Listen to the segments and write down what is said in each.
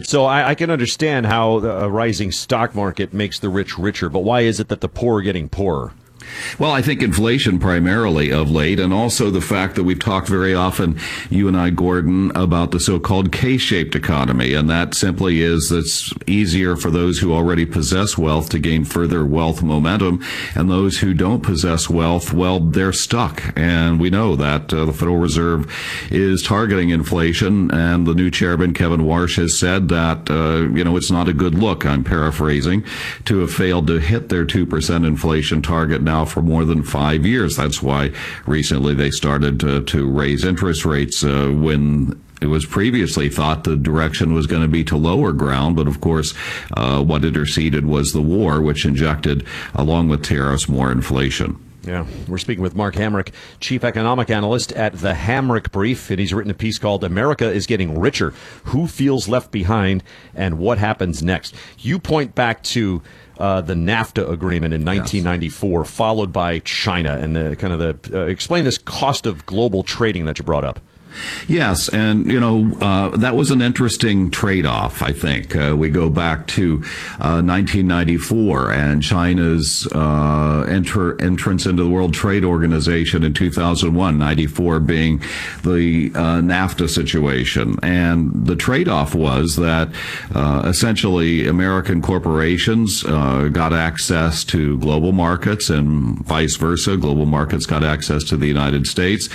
So I can understand how a rising stock market makes the rich richer, but why is it that the poor are getting poorer? Well, I think inflation primarily of late, and also the fact that we've talked very often, you and I, Gordon, about the so-called K-shaped economy, and that simply is it's easier for those who already possess wealth to gain further wealth momentum, and those who don't possess wealth, well, they're stuck. And we know that the Federal Reserve is targeting inflation, and the new chairman, Kevin Warsh, has said that, it's not a good look, I'm paraphrasing, to have failed to hit their 2% inflation target now for more than 5 years. That's why recently they started to raise interest rates when it was previously thought the direction was going to be to lower ground. But of course, what interceded was the war, which injected, along with tariffs, more inflation. Yeah, we're speaking with Mark Hamrick, chief economic analyst at the Hamrick Brief, and he's written a piece called America is Getting Richer. Who Feels Left Behind and What Happens Next? You point back to the NAFTA agreement in 1994, yes, followed by China, and explain this cost of global trading that you brought up. Yes, and, that was an interesting trade-off, I think. We go back to 1994 and China's entrance into the World Trade Organization in 2001, 94 being the NAFTA situation. And the trade-off was that essentially American corporations got access to global markets and vice versa. Global markets got access to the United States.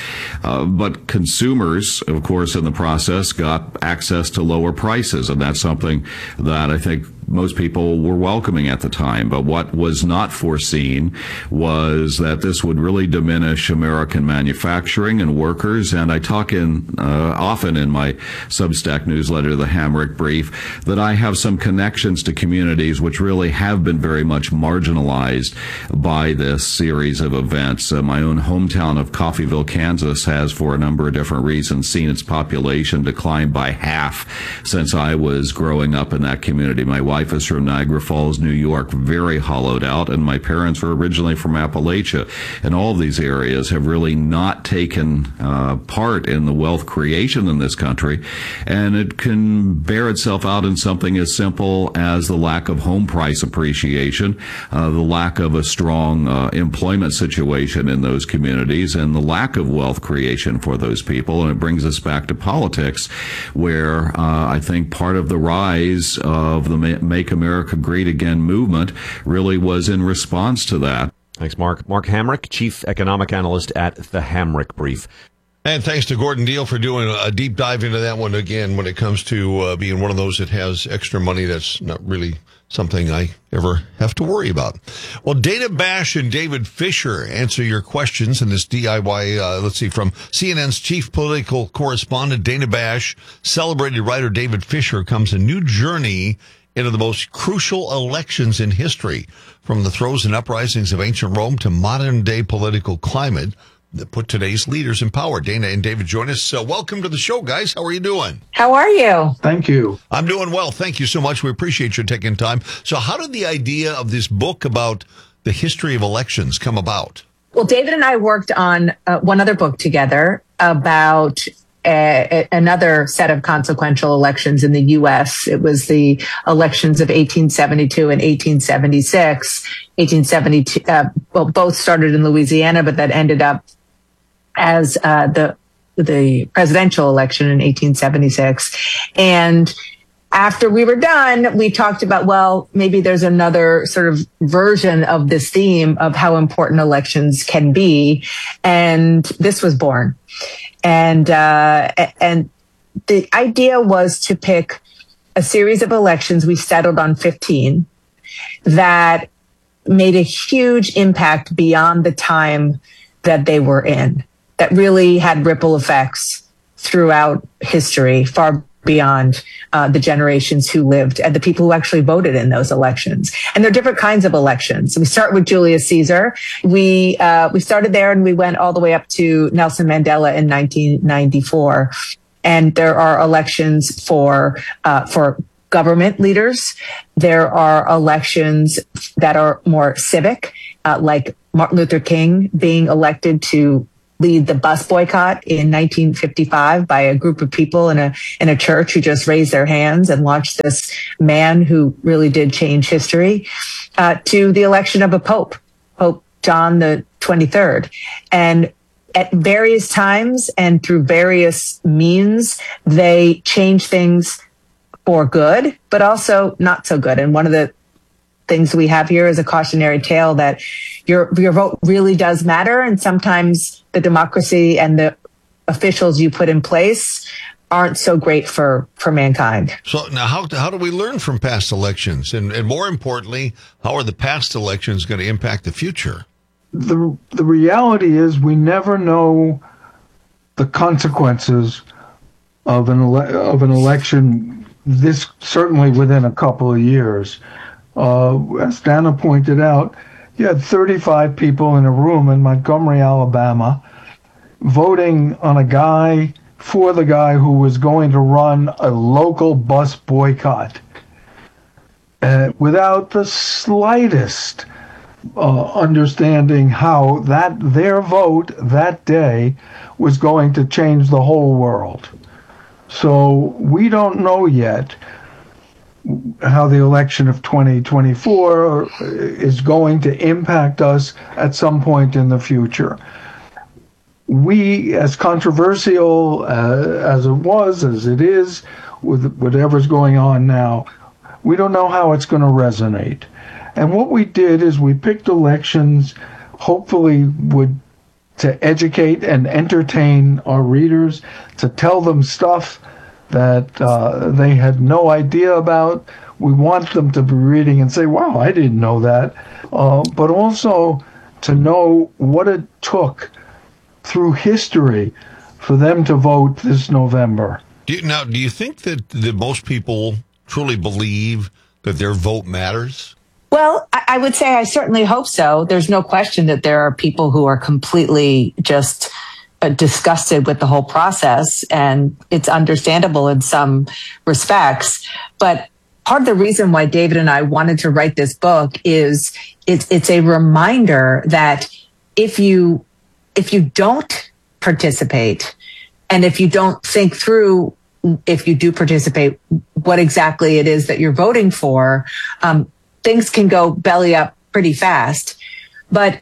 But consumers, of course, in the process, got access to lower prices, and that's something that I think most people were welcoming at the time. But what was not foreseen was that this would really diminish American manufacturing and workers. And I talk often in my Substack newsletter, the Hamrick Brief, that I have some connections to communities which really have been very much marginalized by this series of events. My own hometown of Coffeyville, Kansas, has, for a number of different reasons, seen its population decline by half since I was growing up in that community. My wife is from Niagara Falls, New York, very hollowed out, and my parents were originally from Appalachia. And all of these areas have really not taken part in the wealth creation in this country. And it can bear itself out in something as simple as the lack of home price appreciation, the lack of a strong employment situation in those communities, and the lack of wealth creation for those people. And it brings us back to politics, where I think part of the rise of the Make America Great Again movement really was in response to that. Thanks, Mark. Mark Hamrick, chief economic analyst at the Hamrick Brief. And thanks to Gordon Deal for doing a deep dive into that one again when it comes to being one of those that has extra money. That's not really something I ever have to worry about. Well, Dana Bash and David Fisher answer your questions in this DIY, from CNN's chief political correspondent, Dana Bash. Celebrated writer David Fisher comes a new journey into the most crucial elections in history, from the throes and uprisings of ancient Rome to modern-day political climate that put today's leaders in power. Dana and David join us. Welcome to the show, guys. How are you doing? How are you? Thank you. I'm doing well. Thank you so much. We appreciate you taking time. So how did the idea of this book about the history of elections come about? Well, David and I worked on one other book together about another set of consequential elections in the U.S. It was the elections of 1872 and 1876. 1872, both started in Louisiana, but that ended up as the presidential election in 1876. And after we were done, we talked about, well, maybe there's another sort of version of this theme of how important elections can be. And this was born. And the idea was to pick a series of elections. We settled on 15 that made a huge impact beyond the time that they were in, that really had ripple effects throughout history, far beyond the generations who lived and the people who actually voted in those elections. And there are different kinds of elections. So we start with Julius Caesar. We started there and we went all the way up to Nelson Mandela in 1994. And there are elections for government leaders. There are elections that are more civic, like Martin Luther King being elected to lead the bus boycott in 1955 by a group of people in a church who just raised their hands and launched this man who really did change history, to the election of a Pope John the 23rd. And at various times and through various means, they change things for good, but also not so good. And one of the things we have here is a cautionary tale that your vote really does matter. And sometimes the democracy and the officials you put in place aren't so great for mankind. So now how do we learn from past elections? And more importantly, how are the past elections going to impact the future? The reality is we never know the consequences of an election, this certainly within a couple of years. As Dana pointed out, you had 35 people in a room in Montgomery, Alabama, voting on for the guy who was going to run a local bus boycott without the slightest understanding how their vote that day was going to change the whole world. So we don't know yet how the election of 2024 is going to impact us at some point in the future. We, as controversial as it is, with whatever's going on now, we don't know how it's going to resonate. And what we did is we picked elections, hopefully to educate and entertain our readers, to tell them stuff that they had no idea about. We want them to be reading and say, wow, I didn't know that. But also to know what it took through history for them to vote this November. Do you think that most people truly believe that their vote matters? Well, I would say I certainly hope so. There's no question that there are people who are completely just disgusted with the whole process, and it's understandable in some respects. But part of the reason why David and I wanted to write this book is it's a reminder that if you don't participate, and if you don't think through, if you do participate, what exactly it is that you're voting for, things can go belly up pretty fast. But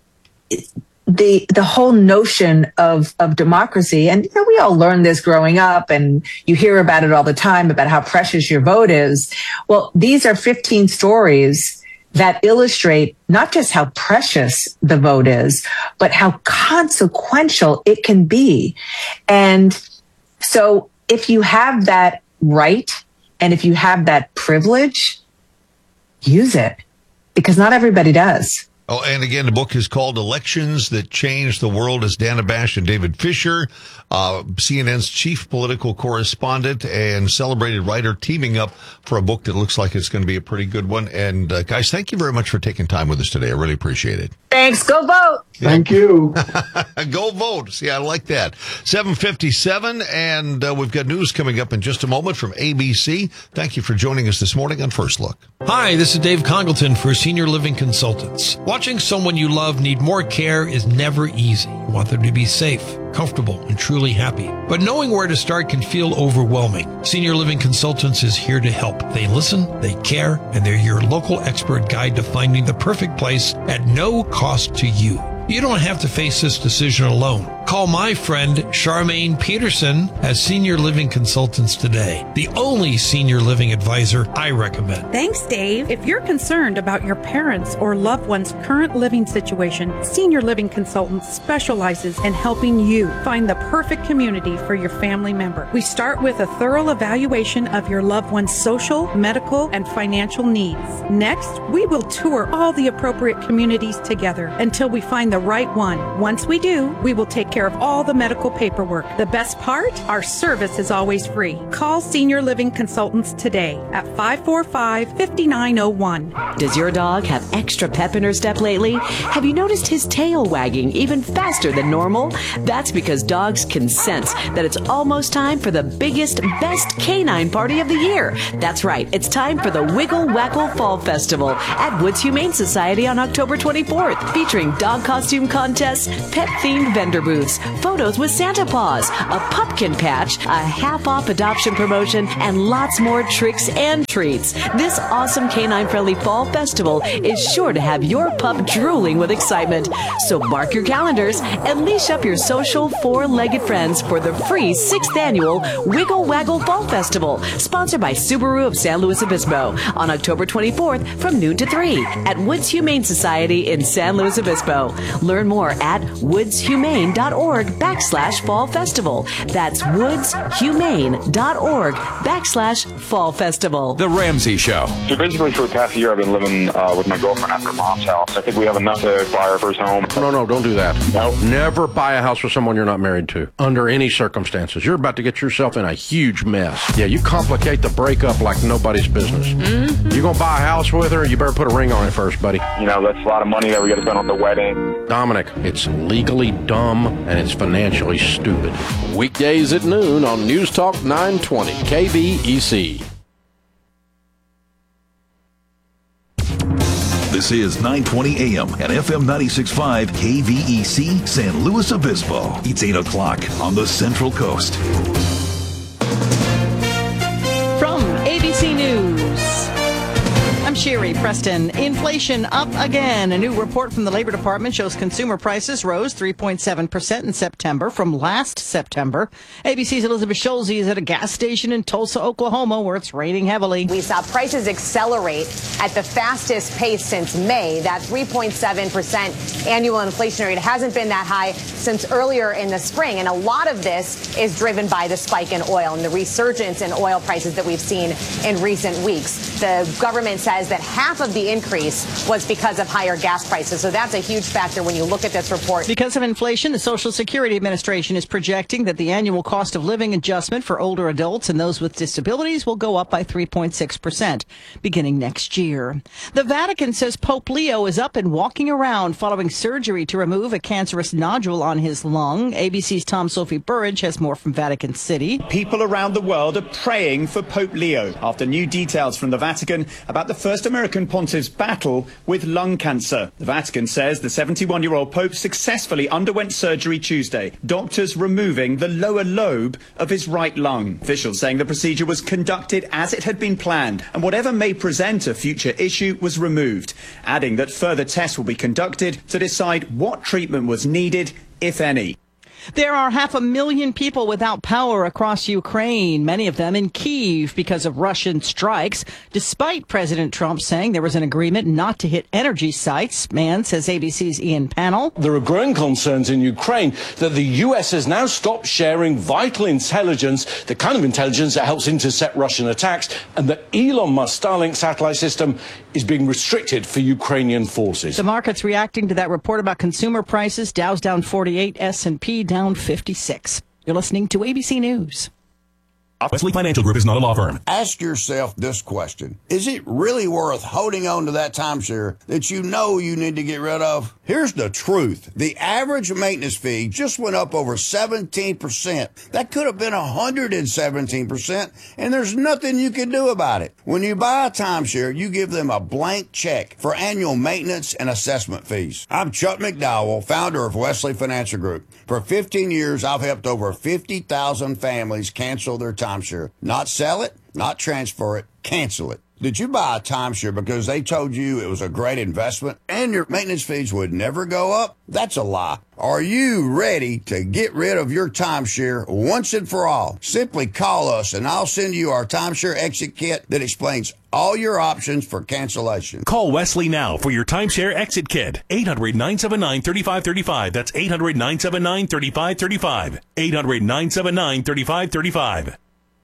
the whole notion of democracy, and we all learned this growing up, and you hear about it all the time about how precious your vote is. Well, these are 15 stories that illustrate not just how precious the vote is, but how consequential it can be. And so if you have that right, and if you have that privilege, use it, because not everybody does. Oh, and again, the book is called Elections That Changed the World. It's Dana Bash and David Fisher, CNN's chief political correspondent and celebrated writer, teaming up for a book that looks like it's going to be a pretty good one. And guys, thank you very much for taking time with us today. I really appreciate it. Thanks. Go vote. Thank you. Go vote. See, I like that. 7:57, and we've got news coming up in just a moment from ABC. Thank you for joining us this morning on First Look. Hi, this is Dave Congleton for Senior Living Consultants. Watching someone you love need more care is never easy. You want them to be safe, comfortable, and truly happy. But knowing where to start can feel overwhelming. Senior Living Consultants is here to help. They listen, they care, and they're your local expert guide to finding the perfect place at no cost to you. You don't have to face this decision alone. Call my friend Charmaine Peterson as Senior Living Consultants today, the only senior living advisor I recommend. Thanks, Dave. If you're concerned about your parents' or loved one's current living situation, Senior Living Consultants specializes in helping you find the perfect community for your family member. We start with a thorough evaluation of your loved one's social, medical, and financial needs. Next, we will tour all the appropriate communities together until we find the right one. Once we do, we will take care of all the medical paperwork. The best part? Our service is always free. Call Senior Living Consultants today at 545-5901. Does your dog have extra pep in her step lately? Have you noticed his tail wagging even faster than normal? That's because dogs can sense that it's almost time for the biggest, best canine party of the year. That's right. It's time for the Wiggle Waggle Fall Festival at Woods Humane Society on October 24th, featuring dog costume contests, pet-themed vendor booths, booths, photos with Santa Paws, a pumpkin patch, a half-off adoption promotion, and lots more tricks and treats. This awesome canine-friendly fall festival is sure to have your pup drooling with excitement. So mark your calendars and leash up your social four-legged friends for the free 6th annual Wiggle Waggle Fall Festival, sponsored by Subaru of San Luis Obispo, on October 24th from noon to 3 at Woods Humane Society in San Luis Obispo. Learn more at woodshumane.org/fall festival. That's woodshumane.org/fall festival. The Ramsey Show. So basically for the past year I've been living with my girlfriend at her mom's house. I think we have enough to buy our first home. No, don't do that. No. Never buy a house with someone you're not married to, under any circumstances. You're about to get yourself in a huge mess. Yeah, you complicate the breakup like nobody's business. Mm-hmm. You're going to buy a house with her, you better put a ring on it first, buddy. You know, that's a lot of money that we got to spend on the wedding. Dominic, it's legally dumb and it's financially stupid. Weekdays at noon on News Talk 920 KVEC. This is 920 AM and FM 96.5 KVEC San Luis Obispo. It's 8 o'clock on the Central Coast. From ABC News, I'm Sherry Preston. Inflation up again. A new report from the Labor Department shows consumer prices rose 3.7% in September from last September. ABC's Elizabeth Schulze is at a gas station in Tulsa, Oklahoma, where it's raining heavily. We saw prices accelerate at the fastest pace since May. That 3.7% annual inflation rate hasn't been that high since earlier in the spring. And a lot of this is driven by the spike in oil and the resurgence in oil prices that we've seen in recent weeks. The government says that half of the increase was because of higher gas prices. So that's a huge factor when you look at this report. Because of inflation, the Social Security Administration is projecting that the annual cost of living adjustment for older adults and those with disabilities will go up by 3.6% beginning next year. The Vatican says Pope Leo is up and walking around following surgery to remove a cancerous nodule on his lung. ABC's Tom Sophie Burridge has more from Vatican City. People around the world are praying for Pope Leo after new details from the Vatican about the first American pontiff's battle with lung cancer. The Vatican says the 71-year-old Pope successfully underwent surgery Tuesday, doctors removing the lower lobe of his right lung. Officials saying the procedure was conducted as it had been planned, and whatever may present a future issue was removed, adding that further tests will be conducted to decide what treatment was needed, if any. There are 500,000 people without power across Ukraine, many of them in Kyiv because of Russian strikes, despite President Trump saying there was an agreement not to hit energy sites. Man, says ABC's Ian Pannell. There are growing concerns in Ukraine that the U.S. has now stopped sharing vital intelligence, the kind of intelligence that helps intercept Russian attacks, and that Elon Musk's Starlink satellite system is being restricted for Ukrainian forces. The market's reacting to that report about consumer prices. Dow's down 48, S&P down 56. You're listening to ABC News. Wesley Financial Group is not a law firm. Ask yourself this question. Is it really worth holding on to that timeshare that you know you need to get rid of? Here's the truth. The average maintenance fee just went up over 17%. That could have been 117%, and there's nothing you can do about it. When you buy a timeshare, you give them a blank check for annual maintenance and assessment fees. I'm Chuck McDowell, founder of Wesley Financial Group. For 15 years, I've helped over 50,000 families cancel their timeshare. Not sell it, not transfer it, cancel it. Did you buy a timeshare because they told you it was a great investment and your maintenance fees would never go up? That's a lie. Are you ready to get rid of your timeshare once and for all? Simply call us and I'll send you our timeshare exit kit that explains all your options for cancellation. Call Wesley now for your timeshare exit kit. 800-979-3535. That's 800-979-3535. 800-979-3535.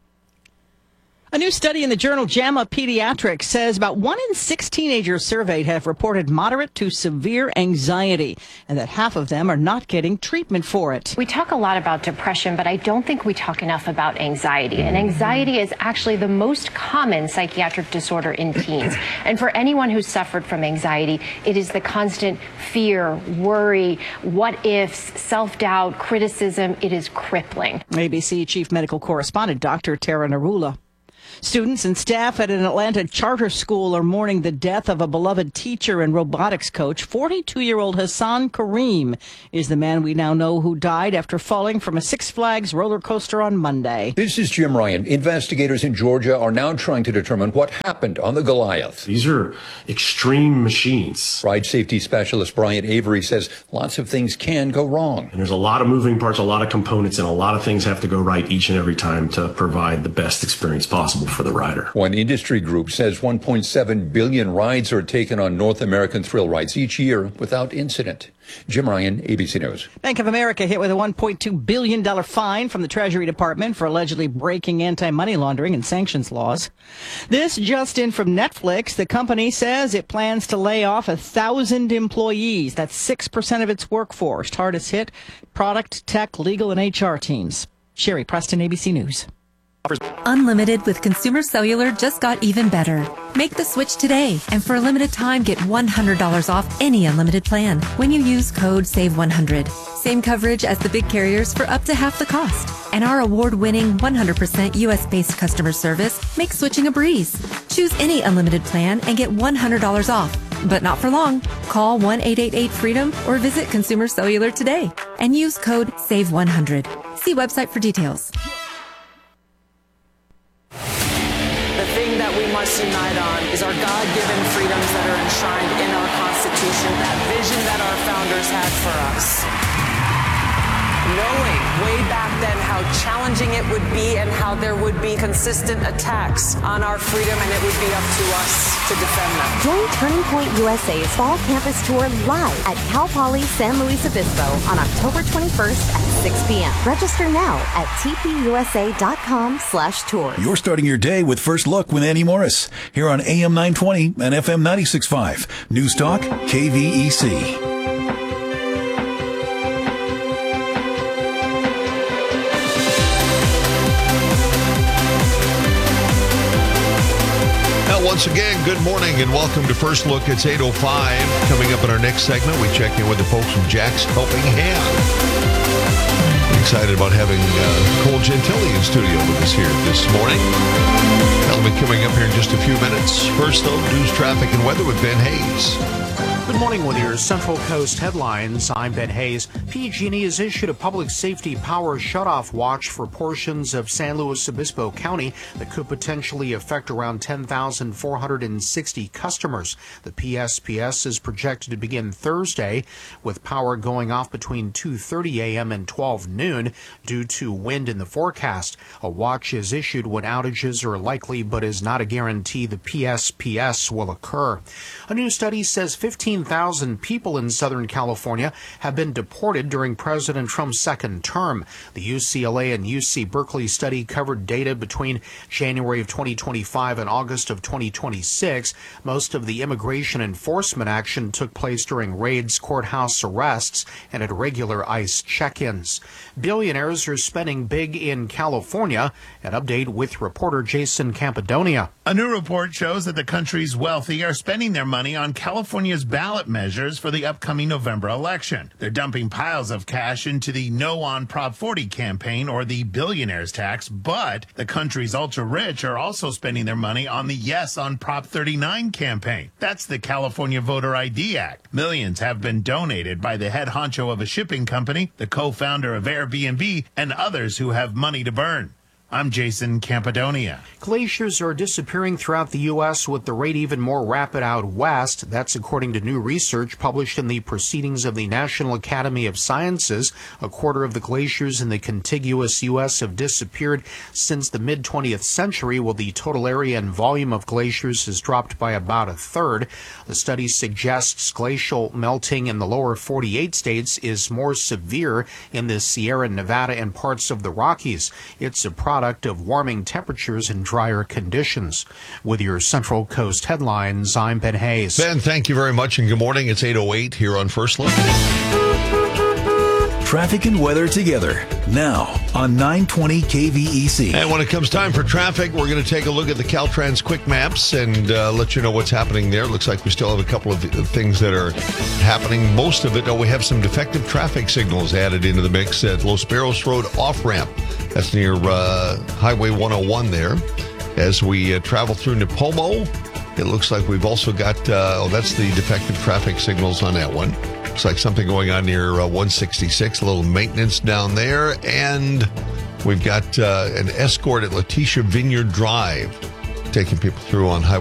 A new study in the journal JAMA Pediatrics says about 1 in 6 teenagers surveyed have reported moderate to severe anxiety, and that half of them are not getting treatment for it. We talk a lot about depression, but I don't think we talk enough about anxiety. And anxiety is actually the most common psychiatric disorder in teens. And for anyone who's suffered from anxiety, it is the constant fear, worry, what ifs, self-doubt, criticism. It is crippling. ABC Chief Medical Correspondent Dr. Tara Narula. Students and staff at an Atlanta charter school are mourning the death of a beloved teacher and robotics coach. 42-year-old Hassan Kareem is the man we now know who died after falling from a Six Flags roller coaster on Monday. This is Jim Ryan. Investigators in Georgia are now trying to determine what happened on the Goliath. These are extreme machines. Ride safety specialist Brian Avery says lots of things can go wrong. And there's a lot of moving parts, a lot of components, and a lot of things have to go right each and every time to provide the best experience possible for the rider. One industry group says 1.7 billion rides are taken on North American thrill rides each year without incident. Jim Ryan, ABC News. Bank of America hit with a $1.2 billion fine from the Treasury Department for allegedly breaking anti-money laundering and sanctions laws. This just in from Netflix. The company says it plans to lay off 1,000 employees. That's 6% of its workforce. Hardest hit, product, tech, legal, and HR teams. Sherry Preston, ABC News. Unlimited with Consumer Cellular just got even better. Make the switch today, and for a limited time, get $100 off any unlimited plan when you use code SAVE100. Same coverage as the big carriers for up to half the cost. And our award-winning 100% U.S.-based customer service makes switching a breeze. Choose any unlimited plan and get $100 off. But not for long. Call 1-888-FREEDOM or visit Consumer Cellular today and use code SAVE100. See website for details. The thing that we must unite on is our God-given freedoms that are enshrined in our Constitution, that vision that our founders had for us. Knowing way back then how challenging it would be and how there would be consistent attacks on our freedom, and it would be up to us to defend them. Join Turning Point USA's Fall Campus Tour live at Cal Poly San Luis Obispo on October 21st at 6 p.m. Register now at tpusa.com/tour. You're starting your day with First Look with Annie Morris here on AM 920 and FM 96.5. News Talk, KVEC. Once again, good morning and welcome to First Look. It's 8:05. Coming up in our next segment, we check in with the folks from Jack's Helping Hand. Excited about having Cole Gentili in studio with us here this morning. That'll be coming up here in just a few minutes. First, though, news, traffic, and weather with Ben Hayes. Good morning with your Central Coast headlines. I'm Ben Hayes. PG&E has issued a public safety power shutoff watch for portions of San Luis Obispo County that could potentially affect around 10,460 customers. The PSPS is projected to begin Thursday, with power going off between 2:30 a.m. and 12 noon due to wind in the forecast. A watch is issued when outages are likely, but is not a guarantee the PSPS will occur. A new study says 15,000 people in Southern California have been deported during President Trump's second term. The UCLA and UC Berkeley study covered data between January of 2025 and August of 2026. Most of the immigration enforcement action took place during raids, courthouse arrests, and at regular ICE check-ins. Billionaires are spending big in California. An update with reporter Jason Campidonia. A new report shows that the country's wealthy are spending their money on California's ballot measures for the upcoming November election. They're dumping piles of cash into the No on Prop 40 campaign, or the billionaire's tax, but the country's ultra-rich are also spending their money on the Yes on Prop 39 campaign. That's the California Voter ID Act. Millions have been donated by the head honcho of a shipping company, the co-founder of Airbnb, and others who have money to burn. I'm Jason Campidonia. Glaciers are disappearing throughout the U.S. with the rate even more rapid out west. That's according to new research published in the Proceedings of the National Academy of Sciences. A quarter of the glaciers in the contiguous U.S. have disappeared since the mid-20th century, while the total area and volume of glaciers has dropped by about a third. The study suggests glacial melting in the lower 48 states is more severe in the Sierra Nevada and parts of the Rockies. It's a product of warming temperatures and drier conditions. With your Central Coast headlines, I'm Ben Hayes. Ben, thank you very much, and good morning. It's 8:08 here on First Look. Traffic and weather together now on 920 KVEC. And when it comes time for traffic, we're going to take a look at the Caltrans Quick Maps and let you know what's happening there. Looks like we still have a couple of things that are happening. Most of it, we have some defective traffic signals added into the mix at Los Barros Road off-ramp. That's near Highway 101 there. As we travel through Nipomo, it looks like we've also got, that's the defective traffic signals on that one. Looks like something going on near 166, a little maintenance down there. And we've got an escort at Letitia Vineyard Drive taking people through on Highway